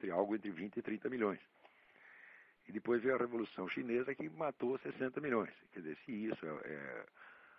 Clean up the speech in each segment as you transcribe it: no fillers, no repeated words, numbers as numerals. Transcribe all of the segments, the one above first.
algo entre 20 e 30 milhões. E depois veio a Revolução Chinesa que matou 60 milhões. Quer dizer, se isso é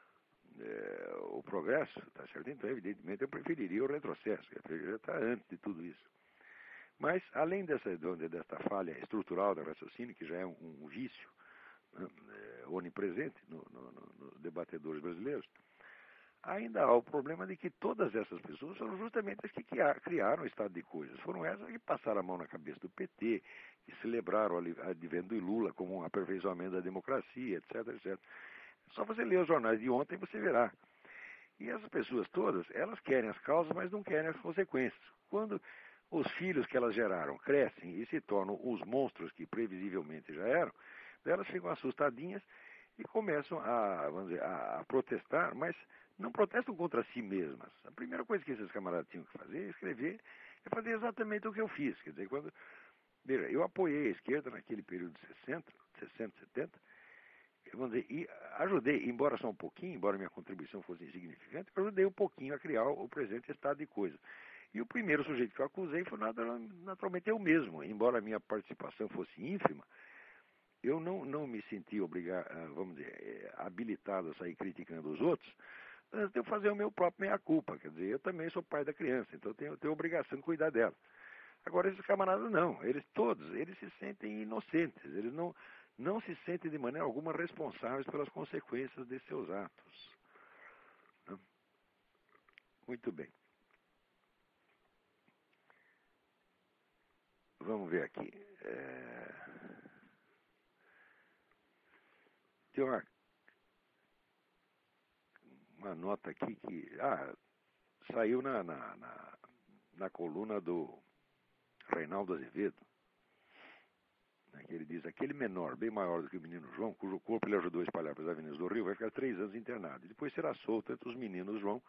o progresso, tá certo? Então, evidentemente, eu preferiria o retrocesso. Eu preferiria estar antes de tudo isso. Mas, além desta falha estrutural do raciocínio, que já é um vício, né, onipresente nos debatedores brasileiros, ainda há o problema de que todas essas pessoas foram justamente as que criaram o estado de coisas. Foram essas que passaram a mão na cabeça do PT, que celebraram o advento de Lula como um aperfeiçoamento da democracia, etc, etc. Só você ler os jornais de ontem você verá. E essas pessoas todas, elas querem as causas, mas não querem as consequências. Quando os filhos que elas geraram crescem e se tornam os monstros que previsivelmente já eram, elas ficam assustadinhas e começam vamos dizer, a protestar, mas não protestam contra si mesmas. A primeira coisa que esses camaradas tinham que fazer é escrever, é fazer exatamente o que eu fiz. Quer dizer, veja, eu apoiei a esquerda naquele período de 60, 70, vamos dizer, e ajudei, embora só um pouquinho, embora minha contribuição fosse insignificante, eu ajudei um pouquinho a criar o presente estado de coisas. E o primeiro sujeito que eu acusei foi naturalmente eu mesmo, embora a minha participação fosse ínfima. Eu não me senti vamos dizer, habilitado a sair criticando os outros, antes de eu fazer o meu próprio meia-culpa. Quer dizer, eu também sou pai da criança, então eu tenho a obrigação de cuidar dela. Agora, esses camaradas não, eles se sentem inocentes, eles não se sentem de maneira alguma responsáveis pelas consequências de seus atos. Muito bem. Vamos ver aqui. Tem uma nota aqui que saiu na coluna do Reinaldo Azevedo, né, que ele diz: aquele menor, bem maior do que o menino João, cujo corpo ele ajudou a espalhar pelas avenidas do Rio, vai ficar 3 anos internado. E depois será solto entre os meninos João.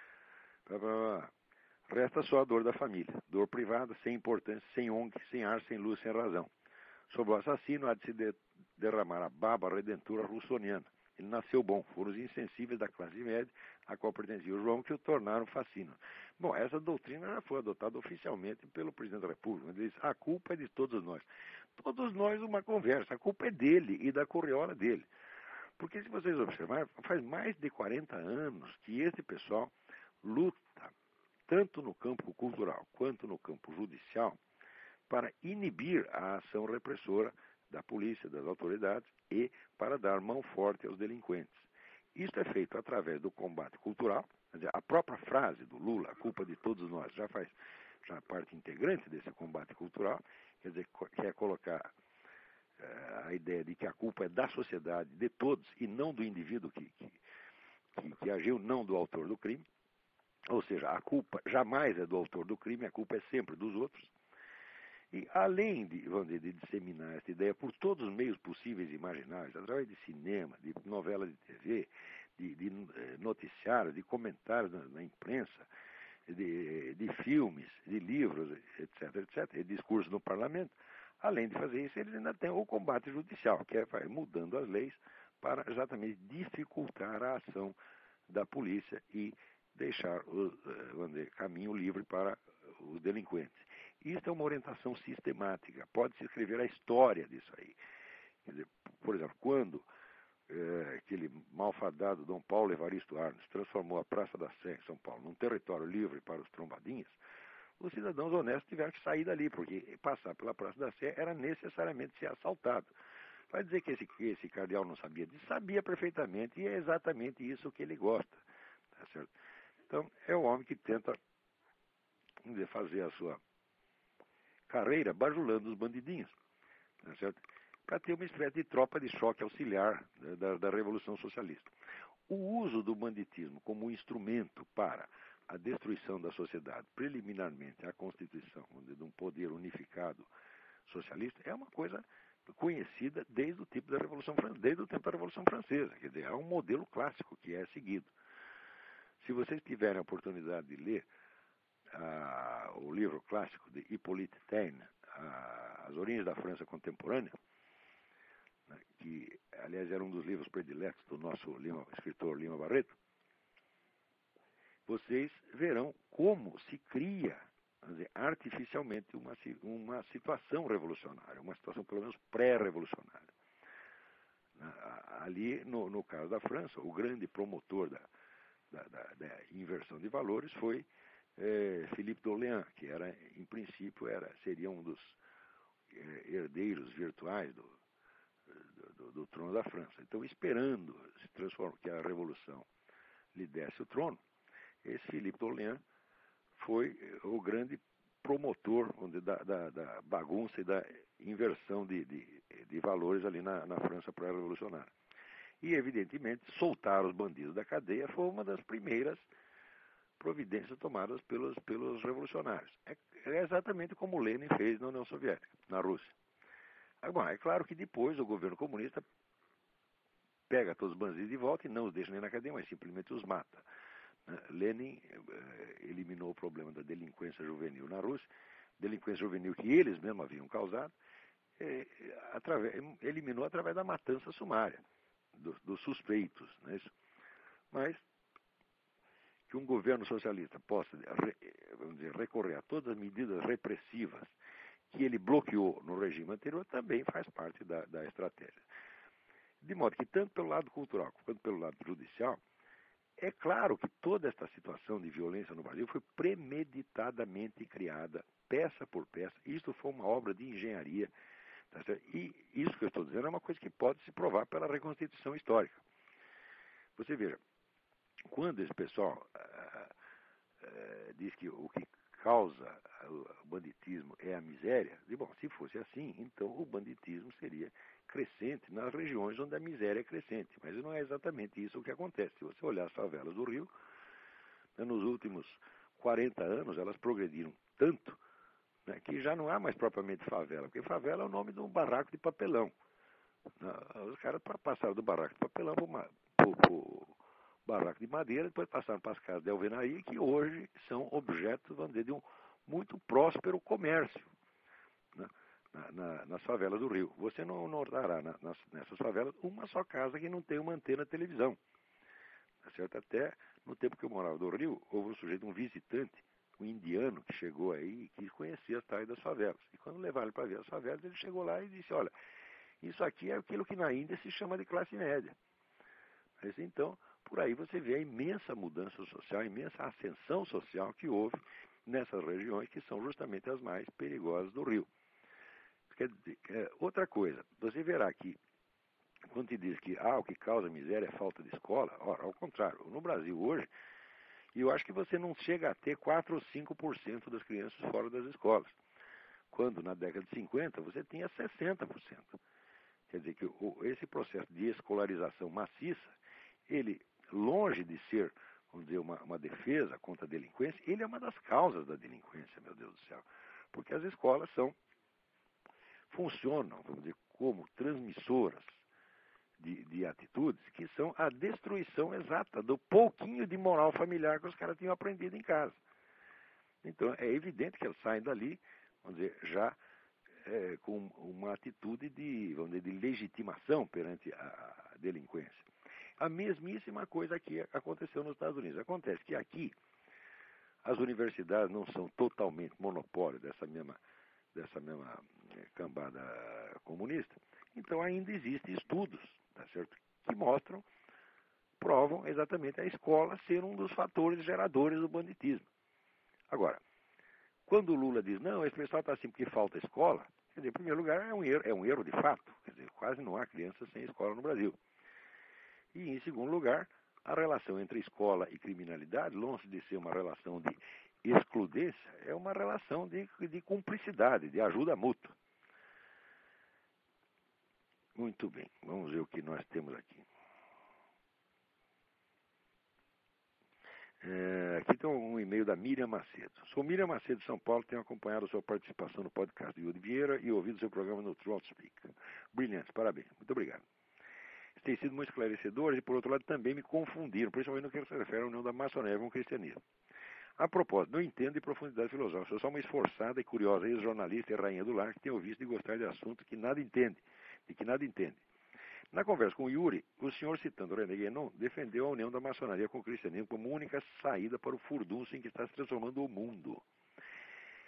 Resta só a dor da família. Dor privada, sem importância, sem ONG, sem ar, sem luz, sem razão. Sobre o assassino há de se derramar a baba redentora russoniana. Ele nasceu bom, foram os insensíveis da classe média a qual pertencia o João que o tornaram fascino. Bom, essa doutrina já foi adotada oficialmente pelo presidente da República. Ele diz: a culpa é de todos nós. Todos nós uma conversa, a culpa é dele e da corriola dele. Porque se vocês observarem, faz mais de 40 anos que esse pessoal luta, tanto no campo cultural quanto no campo judicial, para inibir a ação repressora da polícia, das autoridades e para dar mão forte aos delinquentes. Isso é feito através do combate cultural. Quer dizer, a própria frase do Lula, a culpa de todos nós, já é parte integrante desse combate cultural, quer dizer, quer colocar a ideia de que a culpa é da sociedade, de todos, e não do indivíduo que agiu, não do autor do crime. Ou seja, a culpa jamais é do autor do crime, a culpa é sempre dos outros. E além de disseminar essa ideia por todos os meios possíveis e imagináveis, através de cinema, de novela de TV, de noticiários, de comentários na imprensa, de filmes, de livros, etc., etc., e discursos no parlamento, além de fazer isso, eles ainda têm o combate judicial, que é mudando as leis para exatamente dificultar a ação da polícia e deixar caminho livre para os delinquentes. Isso é uma orientação sistemática. Pode-se escrever a história disso aí. Quer dizer, por exemplo, quando aquele malfadado Dom Paulo Evaristo Arnes transformou a Praça da Sé, em São Paulo, num território livre para os trombadinhas, os cidadãos honestos tiveram que sair dali, porque passar pela Praça da Sé era necessariamente ser assaltado. Vai dizer que esse cardeal não sabia disso? Sabia perfeitamente, e é exatamente isso que ele gosta. Tá certo? Então, é o homem que tenta fazer a sua carreira bajulando os bandidinhos, tá certo? Para ter uma espécie de tropa de choque auxiliar da Revolução Socialista. O uso do banditismo como instrumento para a destruição da sociedade, preliminarmente à constituição de um poder unificado socialista, é uma coisa conhecida desde o tempo da Revolução Francesa. Quer dizer, é um modelo clássico que é seguido. Se vocês tiverem a oportunidade de ler o livro clássico de Hippolyte Taine, As Origens da França Contemporânea, né, que, aliás, era um dos livros prediletos do nosso escritor Lima Barreto, vocês verão como se cria vamos dizer, artificialmente uma situação revolucionária, uma situação pelo menos pré-revolucionária. Ali, no caso da França, o grande promotor da inversão de valores foi Philippe d'Orléans, que era, em princípio, seria um dos herdeiros virtuais do trono da França. Então, esperando se transformar, que a Revolução lhe desse o trono, esse Philippe d'Orléans foi o grande promotor da bagunça e da inversão de valores ali na França pré-revolucionária. E, evidentemente, soltar os bandidos da cadeia foi uma das primeiras providências tomadas pelos revolucionários. É exatamente como Lenin fez na União Soviética, na Rússia. Bom, é claro que depois o governo comunista pega todos os bandidos de volta e não os deixa nem na cadeia, mas simplesmente os mata. Lenin eliminou o problema da delinquência juvenil na Rússia, delinquência juvenil que eles mesmos haviam causado, eliminou através da matança sumária dos suspeitos. Não é isso? Mas que um governo socialista possa, vamos dizer, recorrer a todas as medidas repressivas que ele bloqueou no regime anterior também faz parte da estratégia. De modo que, tanto pelo lado cultural quanto pelo lado judicial, é claro que toda esta situação de violência no Brasil foi premeditadamente criada, peça por peça. Isso foi uma obra de engenharia. Tá certo? E isso que eu estou dizendo é uma coisa que pode se provar pela reconstituição histórica. Você veja, quando esse pessoal diz que o que causa o banditismo é a miséria, bom, se fosse assim, então o banditismo seria crescente nas regiões onde a miséria é crescente. Mas não é exatamente isso o que acontece. Se você olhar as favelas do Rio, nos últimos 40 anos elas progrediram tanto, né, que já não há mais propriamente favela, porque favela é o nome de um barraco de papelão. Os caras passaram do barraco de papelão para o barraco de madeira, depois passaram para as casas de alvenaria, que hoje são objetos, vamos dizer, de um muito próspero comércio, né, nas favelas do Rio. Você não notará nessas favelas uma só casa que não tem uma antena de televisão. Tá certo? Até no tempo que eu morava no Rio, houve um visitante, um indiano, que chegou aí e quis conhecer as tais das favelas. E quando levaram ele para ver as favelas, ele chegou lá e disse, olha, isso aqui é aquilo que na Índia se chama de classe média. Mas então, por aí você vê a imensa mudança social, a imensa ascensão social que houve nessas regiões que são justamente as mais perigosas do Rio. Quer dizer, outra coisa, você verá que quando te diz que o que causa miséria é falta de escola, ora, ao contrário, no Brasil hoje, eu acho que você não chega a ter 4 ou 5% das crianças fora das escolas. Quando na década de 50 você tinha 60%. Quer dizer que esse processo de escolarização maciça, ele, longe de ser, vamos dizer, uma defesa contra a delinquência, ele é uma das causas da delinquência, meu Deus do céu. Porque as escolas funcionam, vamos dizer, como transmissoras de atitudes que são a destruição exata do pouquinho de moral familiar que os caras tinham aprendido em casa. Então, é evidente que eles saem dali, vamos dizer, já com uma atitude vamos dizer, de legitimação perante a delinquência. A mesmíssima coisa que aconteceu nos Estados Unidos. Acontece que aqui as universidades não são totalmente monopólio dessa mesma cambada comunista. Então ainda existem estudos, tá certo, que provam exatamente a escola ser um dos fatores geradores do banditismo. Agora, quando o Lula diz, não, esse pessoal está assim porque falta escola, quer dizer, em primeiro lugar, é um erro de fato. Quer dizer, quase não há crianças sem escola no Brasil. E, em segundo lugar, a relação entre escola e criminalidade, longe de ser uma relação de excludência, é uma relação de cumplicidade, de ajuda mútua. Muito bem, vamos ver o que nós temos aqui. Aqui tem um e-mail da Miriam Macedo. Sou Miriam Macedo de São Paulo, tenho acompanhado a sua participação no podcast do Yuri Vieira e ouvido seu programa no Trout Speak. Brilhante, parabéns, muito obrigado. Tem sido muito esclarecedor e, por outro lado, também me confundiram, principalmente no que se refere à união da maçonaria com o cristianismo. A propósito, não entendo de profundidade filosófica, sou só uma esforçada e curiosa ex-jornalista e rainha do lar que tenho visto e gostar de assunto que nada entende. Na conversa com o Yuri, o senhor, citando René Guénon, defendeu a união da maçonaria com o cristianismo como única saída para o furdunço em que está se transformando o mundo.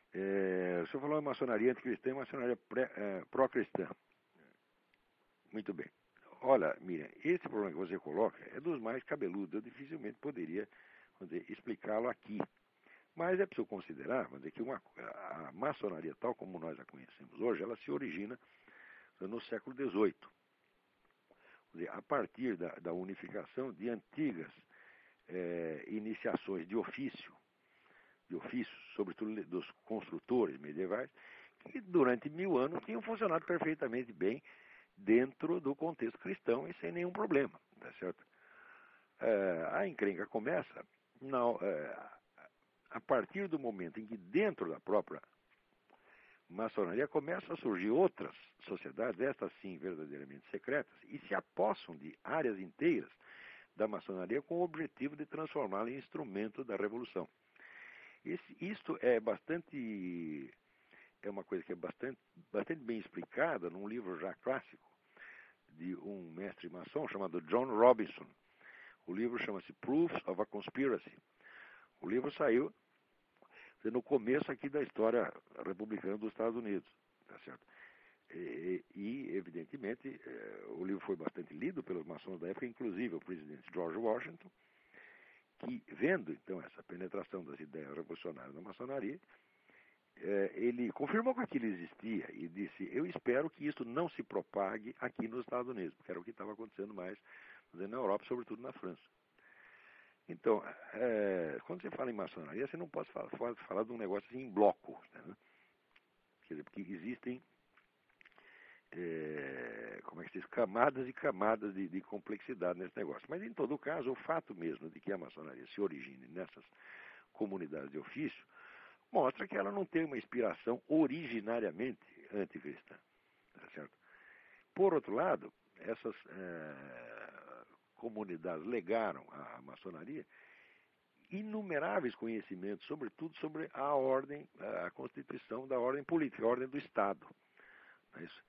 O senhor falou em maçonaria anticristã e maçonaria pró-cristã. Muito bem. Olha, Miriam, esse problema que você coloca é dos mais cabeludos. Eu dificilmente poderia, explicá-lo aqui. Mas é preciso considerar, que a maçonaria, tal como nós a conhecemos hoje, ela se origina no século XVIII. A partir da unificação de antigas iniciações de ofícios, sobretudo dos construtores medievais, que durante 1000 anos tinham funcionado perfeitamente bem dentro do contexto cristão e sem nenhum problema, tá certo? A encrenca começa a partir do momento em que dentro da própria maçonaria começam a surgir outras sociedades, estas sim verdadeiramente secretas, e se apossam de áreas inteiras da maçonaria com o objetivo de transformá-la em instrumento da revolução. Isto é uma coisa que é bastante bem explicada num livro já clássico de um mestre maçom chamado John Robinson. O livro chama-se Proofs of a Conspiracy. O livro saiu no começo aqui da história republicana dos Estados Unidos, tá certo? E evidentemente, o livro foi bastante lido pelos maçons da época, inclusive o presidente George Washington, que, vendo então essa penetração das ideias revolucionárias na maçonaria, ele confirmou que aquilo existia e disse: eu espero que isso não se propague aqui nos Estados Unidos, porque era o que estava acontecendo mais na Europa, sobretudo na França. Então, quando você fala em maçonaria, você não pode falar de um negócio assim em bloco, né? Quer dizer, porque existem camadas e camadas de complexidade nesse negócio. Mas, em todo caso, o fato mesmo de que a maçonaria se origine nessas comunidades de ofício mostra que ela não tem uma inspiração originariamente anticristã. Tá certo? Por outro lado, essas comunidades legaram à maçonaria inumeráveis conhecimentos, sobretudo sobre a ordem, a constituição da ordem política, a ordem do Estado. Não é isso?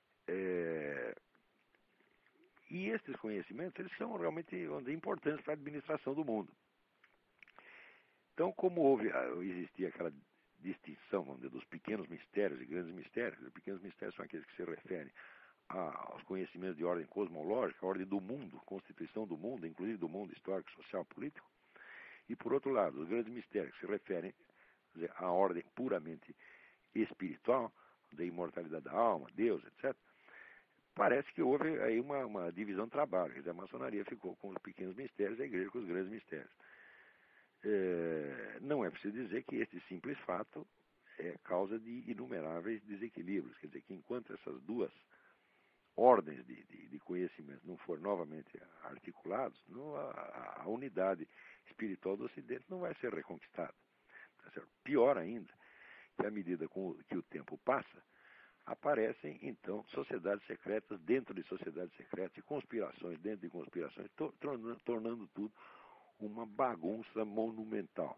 E esses conhecimentos, eles são realmente importantes para a administração do mundo. Então, como existia aquela distinção, vamos dizer, dos pequenos mistérios e grandes mistérios, os pequenos mistérios são aqueles que se referem aos conhecimentos de ordem cosmológica, a ordem do mundo, constituição do mundo, inclusive do mundo histórico, social, político. E, por outro lado, os grandes mistérios que se referem à ordem puramente espiritual, da imortalidade da alma, Deus, etc., parece que houve aí uma divisão de trabalho. Quer dizer, a maçonaria ficou com os pequenos mistérios, a igreja com os grandes mistérios. Não é preciso dizer que este simples fato é causa de inumeráveis desequilíbrios. Quer dizer, que enquanto essas duas ordens de conhecimento não forem novamente articulados, a unidade espiritual do Ocidente não vai ser reconquistada. Tá certo? Pior ainda, que à medida que o tempo passa, aparecem, então, sociedades secretas dentro de sociedades secretas e conspirações dentro de conspirações, tornando tudo uma bagunça monumental.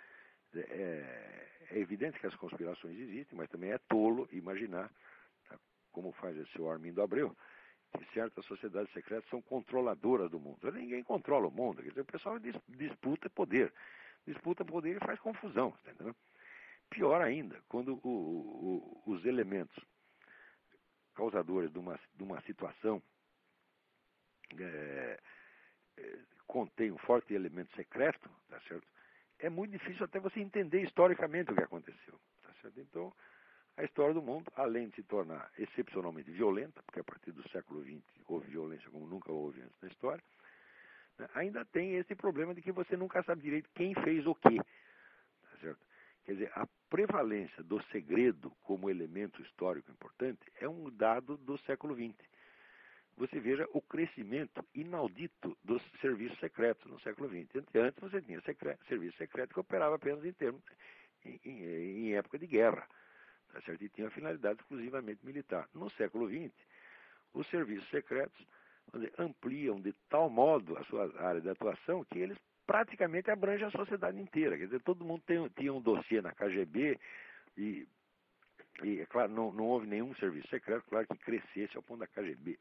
É evidente que as conspirações existem, mas também é tolo imaginar, como faz esse senhor Armindo Abreu, que certas sociedades secretas são controladoras do mundo. Ninguém controla o mundo, quer dizer, o pessoal disputa poder. Disputa poder e faz confusão, entendeu? Pior ainda, quando os elementos causadores de uma situação contém um forte elemento secreto, tá certo? É muito difícil até você entender historicamente o que aconteceu, tá certo? Então, a história do mundo, além de se tornar excepcionalmente violenta, porque a partir do século XX houve violência como nunca houve antes na história, né, ainda tem esse problema de que você nunca sabe direito quem fez o quê, tá certo? Quer dizer, a prevalência do segredo como elemento histórico importante é um dado do século XX. Você veja o crescimento inaudito dos serviços secretos no século XX. Antes você tinha serviço secreto que operava apenas em época de guerra, tá certo? E tinha finalidade exclusivamente militar. No século XX, os serviços secretos ampliam de tal modo a sua área de atuação que eles praticamente abrangem a sociedade inteira. Quer dizer, todo mundo tinha um dossiê na KGB e é claro, não houve nenhum serviço secreto, claro, que crescesse ao ponto da KGB,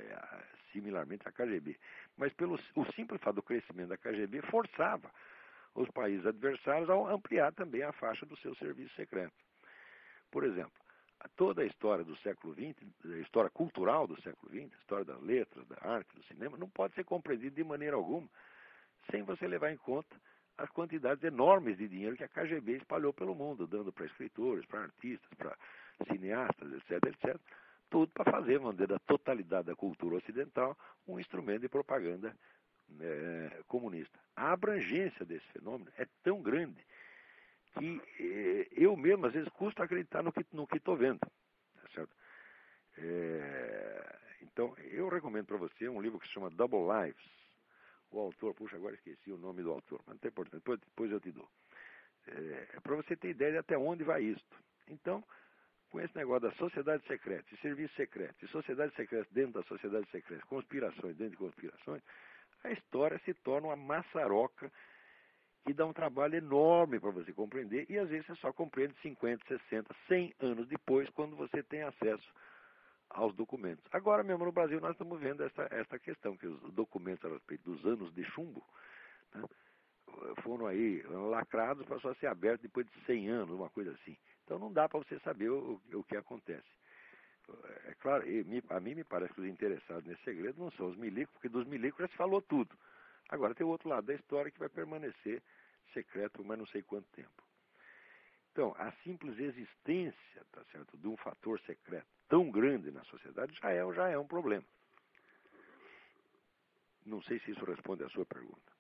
similarmente à KGB. Mas o simples fato do crescimento da KGB forçava os países adversários ao ampliar também a faixa do seu serviço secreto. Por exemplo, toda a história do século XX, a história cultural do século XX, a história das letras, da arte, do cinema, não pode ser compreendida de maneira alguma sem você levar em conta as quantidades enormes de dinheiro que a KGB espalhou pelo mundo, dando para escritores, para artistas, para cineastas, etc, etc, tudo para fazer, vamos dizer, da totalidade da cultura ocidental um instrumento de propaganda comunista. A abrangência desse fenômeno é tão grande que eu mesmo, às vezes, custa acreditar no que estou vendo. Tá certo? Então, eu recomendo para você um livro que se chama Double Lives. O autor, puxa, agora esqueci o nome do autor, mas não tem importância, depois eu te dou. Para você ter ideia de até onde vai isto. Então, com esse negócio da sociedade secreta, de serviço secreto, de sociedade secreta dentro da sociedade secreta, conspirações dentro de conspirações, a história se torna uma maçaroca que dá um trabalho enorme para você compreender, e às vezes você só compreende 50, 60, 100 anos depois, quando você tem acesso aos documentos. Agora mesmo no Brasil nós estamos vendo esta questão, que os documentos a respeito dos anos de chumbo, né, foram aí lacrados para só ser abertos depois de 100 anos, uma coisa assim. Então não dá para você saber o que acontece. É claro, a mim me parece que os interessados nesse segredo não são os milicos, porque dos milicos já se falou tudo. Agora tem o outro lado da história que vai permanecer secreto por mais não sei quanto tempo. Então, a simples existência, tá certo, de um fator secreto tão grande na sociedade já é um problema. Não sei se isso responde à sua pergunta.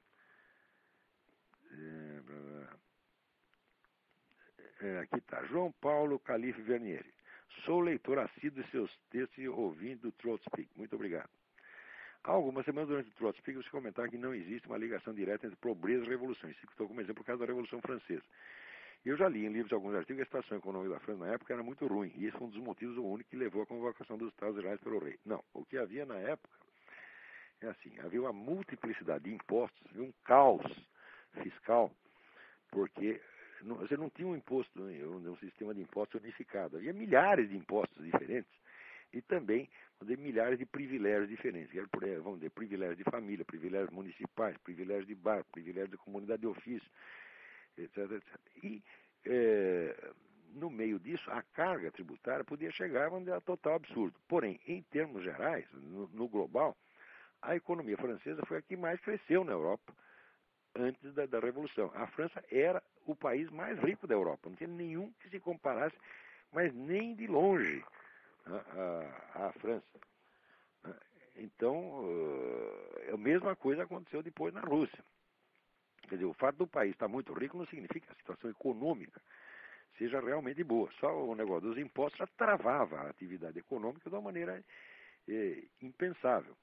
Aqui está, João Paulo Calife Vernieri. Sou leitor assíduo de seus textos e ouvinte do Trotspeak. Muito obrigado. Há algumas semanas durante o Trotspeak você comentava que não existe uma ligação direta entre pobreza e revolução. Isso que estou como exemplo por causa da Revolução Francesa. Eu já li em livros alguns artigos que a situação econômica da França na época era muito ruim, e esse foi um dos motivos único que levou à convocação dos Estados Gerais pelo rei. Não, o que havia na época é assim, havia uma multiplicidade de impostos, havia um caos fiscal, porque você não tinha um imposto, um sistema de impostos unificado, havia milhares de impostos diferentes e também milhares de privilégios diferentes, vamos dizer, privilégios de família, privilégios municipais, privilégios de bairro, privilégios de comunidade de ofício, etc, etc. E no meio disso, a carga tributária podia chegar a total absurdo. Porém, em termos gerais, no global, a economia francesa foi a que mais cresceu na Europa antes da Revolução. A França era o país mais rico da Europa. Não tinha nenhum que se comparasse, mas nem de longe, à França. Então, a mesma coisa aconteceu depois na Rússia. Quer dizer, o fato do país estar muito rico não significa que a situação econômica seja realmente boa. Só o negócio dos impostos já travava a atividade econômica de uma maneira impensável.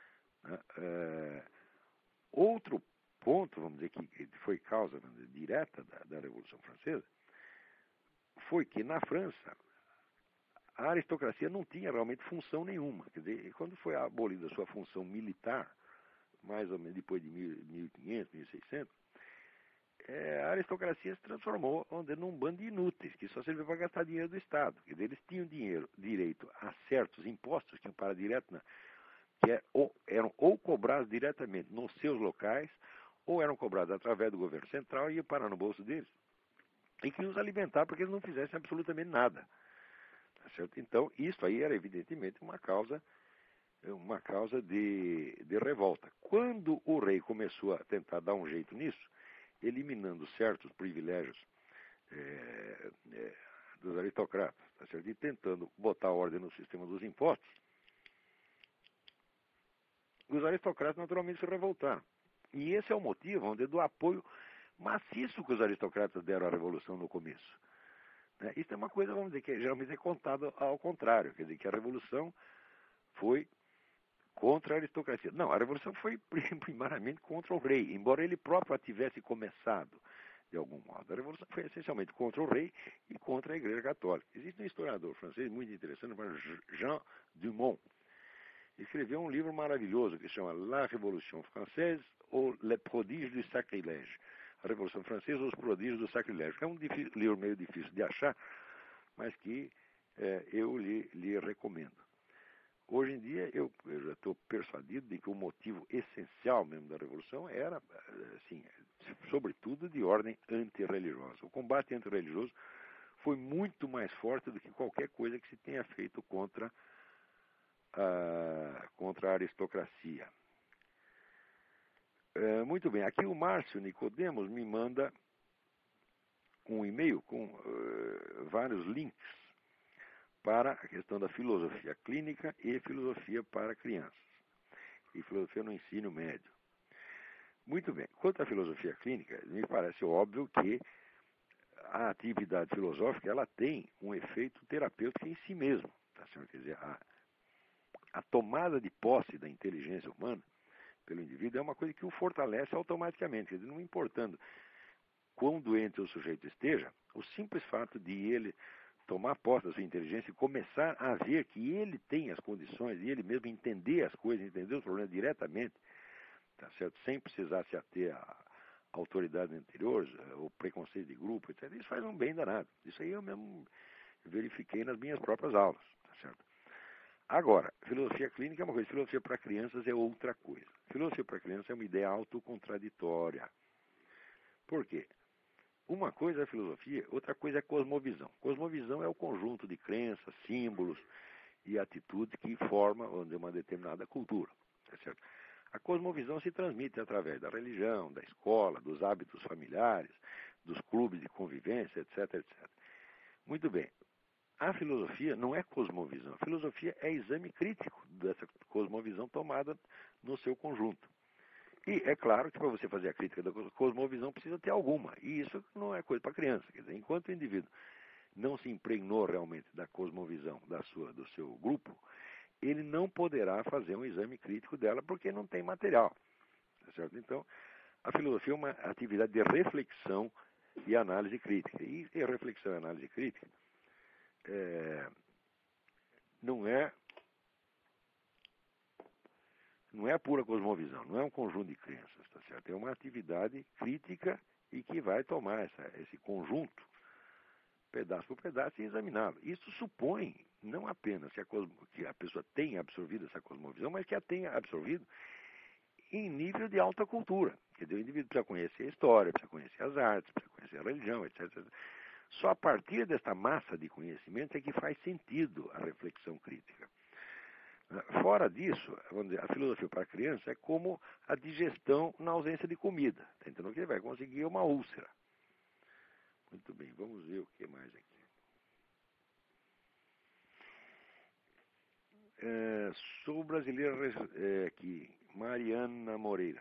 Outro ponto, vamos dizer, que foi causa direta da Revolução Francesa, foi que na França a aristocracia não tinha realmente função nenhuma. Quer dizer, quando foi abolida a sua função militar, mais ou menos depois de 1500, 1600, a aristocracia se transformou num bando de inúteis, que só servia para gastar dinheiro do Estado. Quer dizer, eles tinham direito a certos impostos que iam para direto, eram ou cobrados diretamente nos seus locais, ou eram cobrados através do governo central e iam parar no bolso deles. E que os alimentar porque eles não fizessem absolutamente nada. Tá certo? Então, isso aí era evidentemente uma causa de revolta. Quando o rei começou a tentar dar um jeito nisso, eliminando certos privilégios dos aristocratas, tá certo? E tentando botar ordem no sistema dos impostos, os aristocratas naturalmente se revoltaram. E esse é o motivo, vamos dizer, do apoio maciço que os aristocratas deram à Revolução no começo. Isso é uma coisa, vamos dizer, que geralmente é contado ao contrário, quer dizer, que a Revolução foi contra a aristocracia. Não, a Revolução foi primariamente contra o rei, embora ele próprio a tivesse começado de algum modo. A Revolução foi essencialmente contra o rei e contra a Igreja Católica. Existe um historiador francês muito interessante, chamado Jean Dumont. Escreveu um livro maravilhoso que se chama La Révolution Française ou Le Prodige du Sacrilège. A Revolução Francesa ou os Prodígios do Sacrilégio. É um livro meio difícil de achar, mas que eu lhe recomendo. Hoje em dia, eu já estou persuadido de que o motivo essencial mesmo da Revolução era, assim, sobretudo de ordem antirreligiosa. O combate antirreligioso foi muito mais forte do que qualquer coisa que se tenha feito contra a aristocracia. Muito bem, aqui o Márcio Nicodemos me manda um e-mail com vários links para a questão da filosofia clínica e filosofia para crianças, e filosofia no ensino médio. Muito bem, quanto à filosofia clínica, me parece óbvio que a atividade filosófica ela tem um efeito terapêutico em si mesmo. Tá certo? Quer dizer, a tomada de posse da inteligência humana pelo indivíduo é uma coisa que o fortalece automaticamente. Quer dizer, não importando quão doente o sujeito esteja, o simples fato de ele tomar posse da sua inteligência e começar a ver que ele tem as condições e ele mesmo entender as coisas, entender os problemas diretamente, tá certo? Sem precisar se ater a autoridades anteriores, ou preconceito de grupo, etc. Isso faz um bem danado. Isso aí eu mesmo verifiquei nas minhas próprias aulas, tá certo? Agora, filosofia clínica é uma coisa, filosofia para crianças é outra coisa. Filosofia para crianças é uma ideia autocontraditória. Por quê? Uma coisa é filosofia, outra coisa é cosmovisão. Cosmovisão é o conjunto de crenças, símbolos e atitudes que formam uma determinada cultura. Tá certo? A cosmovisão se transmite através da religião, da escola, dos hábitos familiares, dos clubes de convivência, etc, etc. Muito bem. A filosofia não é cosmovisão. A filosofia é exame crítico dessa cosmovisão tomada no seu conjunto. E é claro que para você fazer a crítica da cosmovisão precisa ter alguma. E isso não é coisa para criança. Quer dizer, enquanto o indivíduo não se impregnou realmente da cosmovisão do seu grupo, ele não poderá fazer um exame crítico dela porque não tem material. Tá certo? Então, a filosofia é uma atividade de reflexão e análise crítica. E reflexão e análise crítica não é a pura cosmovisão, não é um conjunto de crenças, tá certo? É uma atividade crítica e que vai tomar esse conjunto, pedaço por pedaço, e examiná-lo. Isso supõe não apenas que a pessoa tenha absorvido essa cosmovisão, mas que a tenha absorvido em nível de alta cultura. Quer dizer, o indivíduo precisa conhecer a história, precisa conhecer as artes, precisa conhecer a religião, etc, etc. Só a partir desta massa de conhecimento é que faz sentido a reflexão crítica. Fora disso, vamos dizer, a filosofia para a criança é como a digestão na ausência de comida. Tá entendendo? Que ele vai conseguir uma úlcera. Muito bem, vamos ver o que mais aqui. Sou brasileira aqui, Mariana Moreira.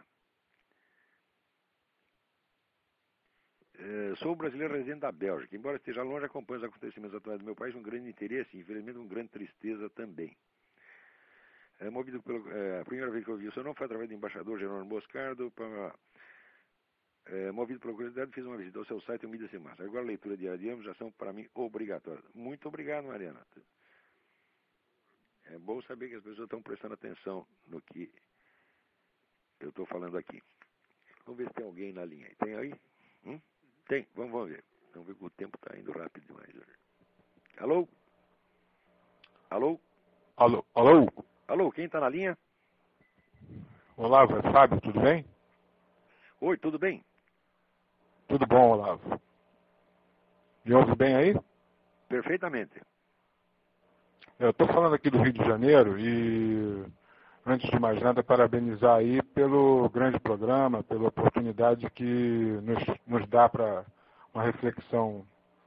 Sou brasileiro residente da Bélgica. Embora esteja longe, acompanho os acontecimentos atuais do meu país com grande interesse e, infelizmente, com grande tristeza também. Movido a primeira vez que eu vi o seu nome foi através do embaixador Jerônimo Boscardo. Movido pela curiosidade, fiz uma visita ao seu site, o Mídia Sem Máscara. Agora a leitura diária de ambos já são, para mim, obrigatórias. Muito obrigado, Mariana. É bom saber que as pessoas estão prestando atenção no que eu estou falando aqui. Vamos ver se tem alguém na linha. Tem aí? Tem, vamos ver. Vamos ver que o tempo está indo rápido demais. Alô? Alô? Alô? Alô? Alô, quem está na linha? Olavo, é Fábio, tudo bem? Oi, tudo bem? Tudo bom, Olavo. Me ouve bem aí? Perfeitamente. Eu estou falando aqui do Rio de Janeiro e, antes de mais nada, parabenizar aí pelo grande programa, pela oportunidade que nos dá para uma reflexão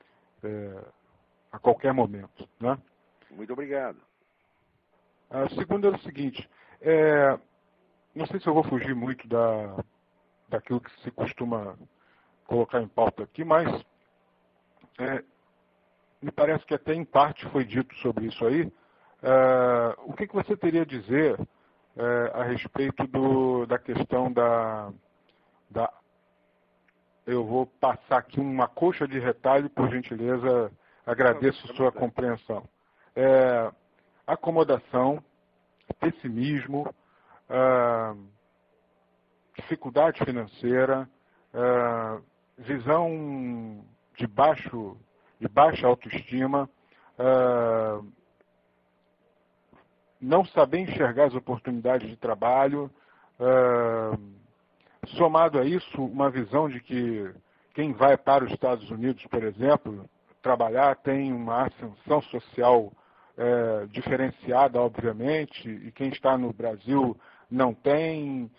a qualquer momento, né? Muito obrigado. A segunda é o seguinte, não sei se eu vou fugir muito daquilo que se costuma colocar em pauta aqui, mas me parece que até em parte foi dito sobre isso aí. O que você teria a dizer a respeito da questão eu vou passar aqui uma coxa de retalho, por gentileza, agradeço sua compreensão. Acomodação, pessimismo, dificuldade financeira, visão de baixa autoestima, não saber enxergar as oportunidades de trabalho, somado a isso, uma visão de que quem vai para os Estados Unidos, por exemplo, trabalhar tem uma ascensão social diferenciada, obviamente, e quem está no Brasil não tem.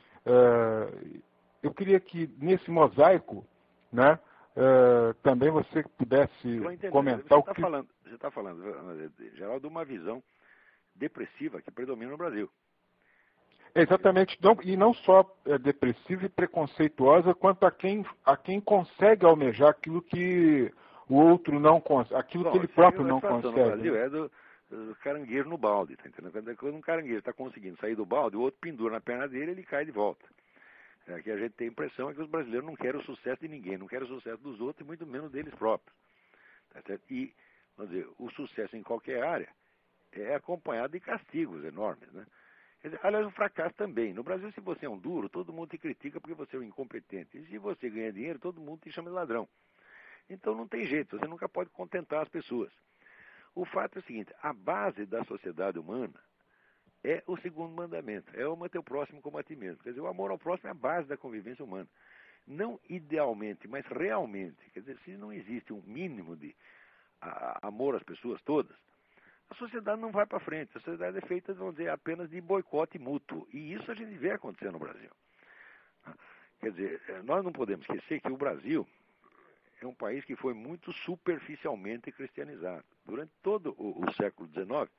Eu queria que, nesse mosaico, né, também você pudesse comentar o que... Você está falando, Geraldo, de uma visão depressiva que predomina no Brasil. Exatamente, e não só depressiva e preconceituosa, quanto a quem consegue almejar aquilo que o outro não consegue, aquilo que ele próprio não consegue. No Brasil é do caranguejo no balde, tá entendendo? Quando um caranguejo está conseguindo sair do balde, o outro pendura na perna dele, ele cai de volta. Que a gente tem a impressão é que os brasileiros não querem o sucesso de ninguém, não querem o sucesso dos outros e muito menos deles próprios. Tá certo? E, vamos dizer, o sucesso em qualquer área é acompanhado de castigos enormes, né? Quer dizer, aliás, o fracasso também. No Brasil, se você é um duro, todo mundo te critica porque você é um incompetente. E se você ganha dinheiro, todo mundo te chama de ladrão. Então não tem jeito, você nunca pode contentar as pessoas. O fato é o seguinte, a base da sociedade humana é o segundo mandamento, é ama teu próximo como a ti mesmo. Quer dizer, o amor ao próximo é a base da convivência humana. Não idealmente, mas realmente. Quer dizer, se não existe um mínimo de amor às pessoas todas, a sociedade não vai para frente. A sociedade é feita, vamos dizer, apenas de boicote mútuo. E isso a gente vê acontecer no Brasil. Quer dizer, nós não podemos esquecer que o Brasil é um país que foi muito superficialmente cristianizado. Durante todo o século XIX,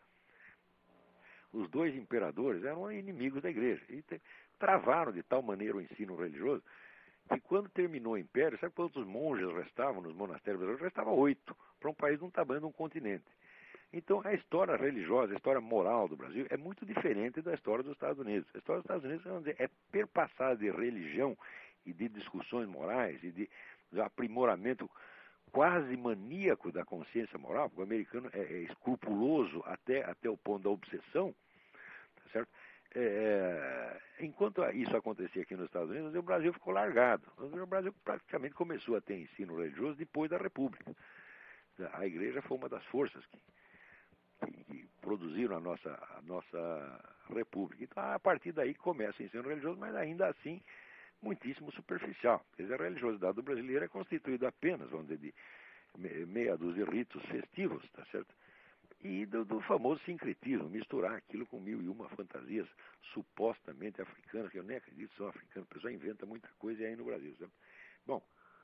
os dois imperadores eram inimigos da igreja. E travaram de tal maneira o ensino religioso que quando terminou o império, sabe quantos monges restavam nos monastérios brasileiros? Restavam 8, para um país de um tamanho de um continente. Então, a história religiosa, a história moral do Brasil é muito diferente da história dos Estados Unidos. A história dos Estados Unidos, vamos dizer, é perpassada de religião e de discussões morais e de aprimoramento quase maníaco da consciência moral, porque o americano é escrupuloso até o ponto da obsessão, tá certo? Enquanto isso acontecia aqui nos Estados Unidos, o Brasil ficou largado. O Brasil praticamente começou a ter ensino religioso depois da República. A igreja foi uma das forças que produziram a nossa república. Então, a partir daí começa o ensino religioso, mas ainda assim muitíssimo superficial. Quer dizer, a religiosidade do brasileiro é constituída apenas, vamos dizer, de meia dúzia de ritos festivos, tá certo? E do famoso sincretismo, misturar aquilo com mil e uma fantasias supostamente africanas, que eu nem acredito que são africanas, a pessoa inventa muita coisa aí no Brasil, certo? Bom,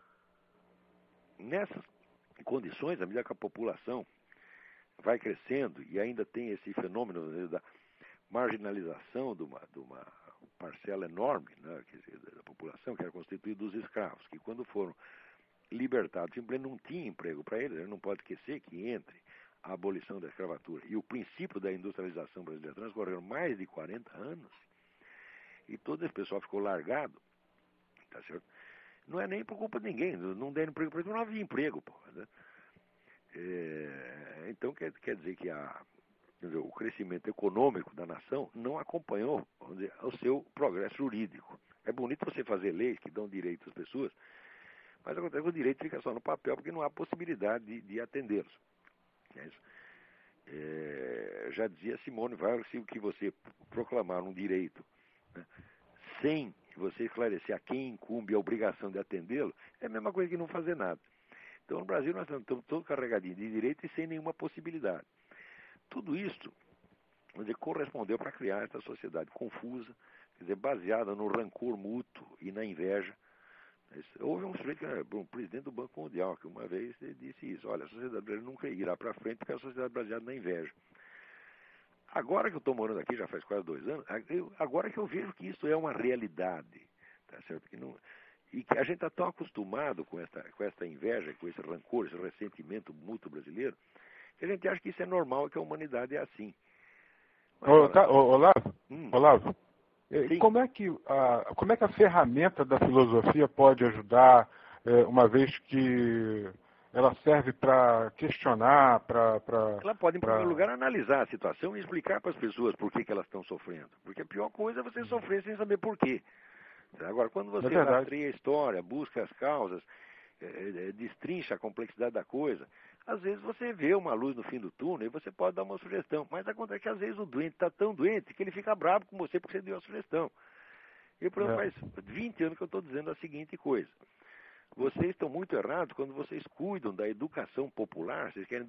nessas condições, à medida que a população vai crescendo e ainda tem esse fenômeno da marginalização de uma parcela enorme, né, quer dizer, da população que era constituída dos escravos, que quando foram libertados, simplesmente não tinha emprego para eles. Ele não pode esquecer que entre a abolição da escravatura e o princípio da industrialização brasileira transcorreram mais de 40 anos e todo esse pessoal ficou largado, tá certo? Não é nem por culpa de ninguém, não deram emprego para eles, não havia emprego, pô, né? Então quer dizer que o crescimento econômico da nação não acompanhou, vamos dizer, o seu progresso jurídico. É bonito você fazer leis que dão direito às pessoas, mas acontece que o direito fica só no papel porque não há possibilidade de atendê-los. É isso. Já dizia Simone Weil, se o que você proclamar um direito, né, sem você esclarecer a quem incumbe a obrigação de atendê-lo, é a mesma coisa que não fazer nada. Então, no Brasil, nós estamos todos carregadinhos de direito e sem nenhuma possibilidade. Tudo isso, vamos dizer, correspondeu para criar essa sociedade confusa, quer dizer, baseada no rancor mútuo e na inveja. Houve um sujeito, um presidente do Banco Mundial, que uma vez disse isso: olha, a sociedade brasileira nunca irá para frente porque é a sociedade baseada na inveja. Agora que eu estou morando aqui, já faz quase 2 anos, agora que eu vejo que isso é uma realidade, tá certo? E que a gente está tão acostumado com essa inveja, com esse rancor, esse ressentimento mútuo brasileiro, que a gente acha que isso é normal e que a humanidade é assim. Olavo, como é que a ferramenta da filosofia pode ajudar, uma vez que ela serve para questionar, Ela pode, em primeiro lugar, analisar a situação e explicar para as pessoas por que elas estão sofrendo. Porque a pior coisa é você sofrer sem saber por quê. Agora, quando você rastreia a história, busca as causas, destrincha a complexidade da coisa, Às vezes você vê uma luz no fim do túnel e você pode dar uma sugestão, mas acontece que às vezes o doente está tão doente que ele fica bravo com você porque você deu a sugestão. E por exemplo, faz 20 anos que eu estou dizendo a seguinte coisa. Vocês estão muito errados quando vocês cuidam da educação popular, vocês querem